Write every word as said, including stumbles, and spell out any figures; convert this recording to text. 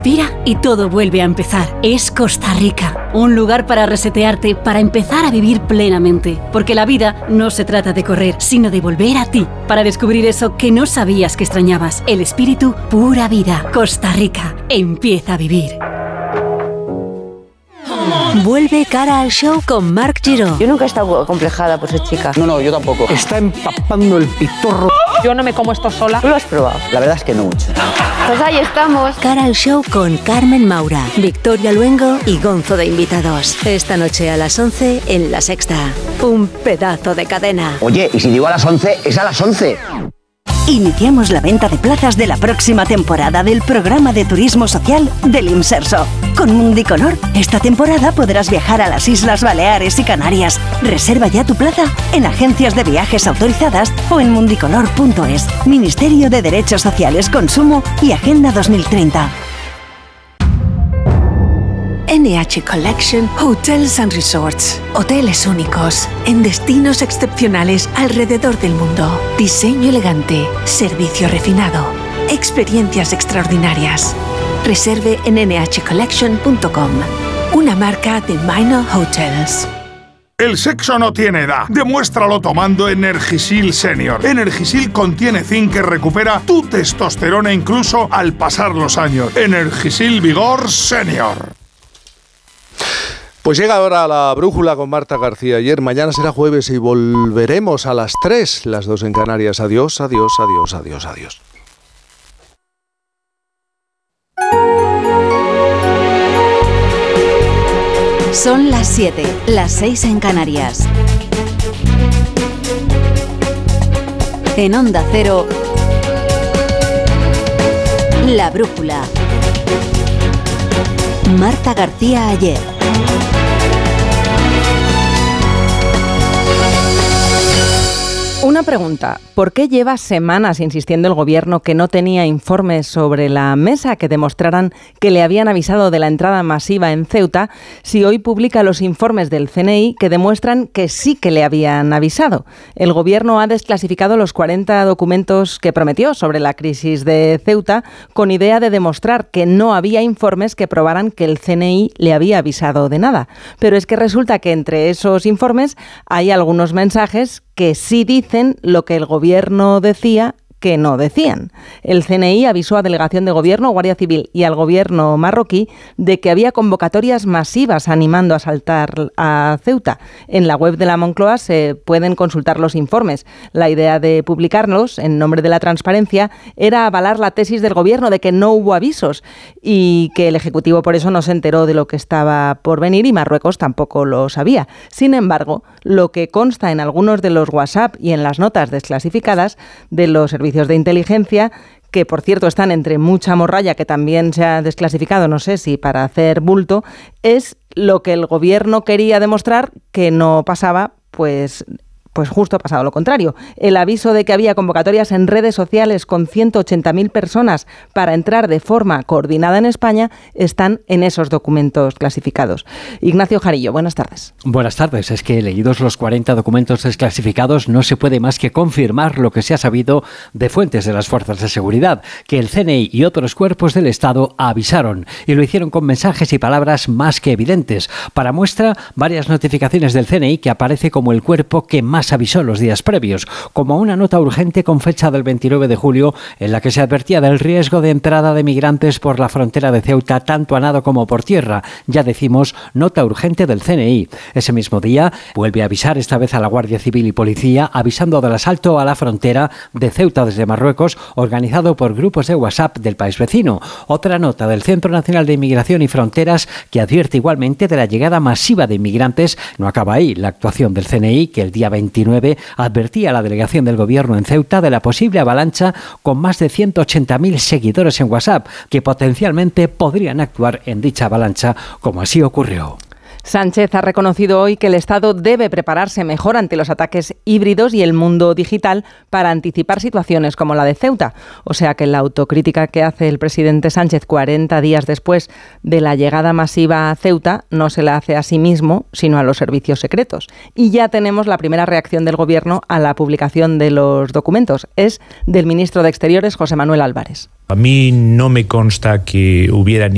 Expira y todo vuelve a empezar. Es Costa Rica, un lugar para resetearte, para empezar a vivir plenamente. Porque la vida no se trata de correr, sino de volver a ti, para descubrir eso que no sabías que extrañabas. El espíritu, pura vida. Costa Rica, empieza a vivir. Vuelve Cara al Show con Marc Giró. Yo nunca he estado complejada por ser chica. No, no, yo tampoco. Está empapando el pitorro. Yo no me como esto sola. ¿Tú lo has probado? La verdad es que no mucho. Pues ahí estamos. Cara al Show con Carmen Maura, Victoria Luengo y Gonzo de invitados. Esta noche a las once en La Sexta. Un pedazo de cadena. Oye, y si digo a las once, es a las once. Iniciamos la venta de plazas de la próxima temporada del programa de turismo social del Imserso. Con Mundicolor, esta temporada podrás viajar a las Islas Baleares y Canarias. Reserva ya tu plaza en agencias de viajes autorizadas o en mundicolor punto es. Ministerio de Derechos Sociales, Consumo y Agenda dos mil treinta. N H Collection Hotels and Resorts. Hoteles únicos, en destinos excepcionales alrededor del mundo. Diseño elegante, servicio refinado, experiencias extraordinarias. Reserve en ene hache collection punto com, una marca de Minor Hotels. El sexo no tiene edad. Demuéstralo tomando Energisil Senior. Energisil contiene zinc que recupera tu testosterona incluso al pasar los años. Energisil Vigor Senior. Pues llega ahora la brújula con Marta García Ayer. Mañana será jueves y volveremos a las tres, las dos en Canarias. Adiós, adiós, adiós, adiós, adiós. Son las siete, las seis en Canarias. En Onda Cero, La Brújula. Marta García Ayer. Una pregunta, ¿por qué lleva semanas insistiendo el gobierno que no tenía informes sobre la mesa que demostraran que le habían avisado de la entrada masiva en Ceuta si hoy publica los informes del ce ene i que demuestran que sí que le habían avisado? El gobierno ha desclasificado los cuarenta documentos que prometió sobre la crisis de Ceuta con idea de demostrar que no había informes que probaran que el ce ene i le había avisado de nada. Pero es que resulta que entre esos informes hay algunos mensajes que sí dicen lo que el gobierno decía que no decían. El ce ene i avisó a Delegación de Gobierno, Guardia Civil y al gobierno marroquí de que había convocatorias masivas animando a saltar a Ceuta. En la web de la Moncloa se pueden consultar los informes. La idea de publicarlos, en nombre de la transparencia, era avalar la tesis del gobierno de que no hubo avisos y que el Ejecutivo por eso no se enteró de lo que estaba por venir y Marruecos tampoco lo sabía. Sin embargo, lo que consta en algunos de los WhatsApp y en las notas desclasificadas de los servicios de inteligencia, que por cierto están entre mucha morralla, que también se ha desclasificado, no sé si para hacer bulto, es lo que el gobierno quería demostrar que no pasaba, pues... Pues justo ha pasado lo contrario. El aviso de que había convocatorias en redes sociales con ciento ochenta mil personas para entrar de forma coordinada en España están en esos documentos clasificados. Ignacio Jarillo, buenas tardes. Buenas tardes. Es que leídos los cuarenta documentos desclasificados no se puede más que confirmar lo que se ha sabido de fuentes de las fuerzas de seguridad, que el ce ene i y otros cuerpos del Estado avisaron y lo hicieron con mensajes y palabras más que evidentes. Para muestra, varias notificaciones del ce ene i que aparece como el cuerpo que más avisó los días previos, como una nota urgente con fecha del veintinueve de julio en la que se advertía del riesgo de entrada de migrantes por la frontera de Ceuta, tanto a nado como por tierra. Ya decimos, nota urgente del ce ene i. Ese mismo día vuelve a avisar, esta vez a la Guardia Civil y Policía, avisando del asalto a la frontera de Ceuta desde Marruecos, organizado por grupos de WhatsApp del país vecino. Otra nota del Centro Nacional de Inmigración y Fronteras que advierte igualmente de la llegada masiva de inmigrantes. No acaba ahí la actuación del ce ene i, que el día veintinueve advertía a la delegación del gobierno en Ceuta de la posible avalancha con más de ciento ochenta mil seguidores en WhatsApp que potencialmente podrían actuar en dicha avalancha, como así ocurrió. Sánchez ha reconocido hoy que el Estado debe prepararse mejor ante los ataques híbridos y el mundo digital para anticipar situaciones como la de Ceuta. O sea que la autocrítica que hace el presidente Sánchez cuarenta días después de la llegada masiva a Ceuta no se la hace a sí mismo, sino a los servicios secretos. Y ya tenemos la primera reacción del Gobierno a la publicación de los documentos. Es del ministro de Exteriores, José Manuel Álvarez. A mí no me consta que hubiera ni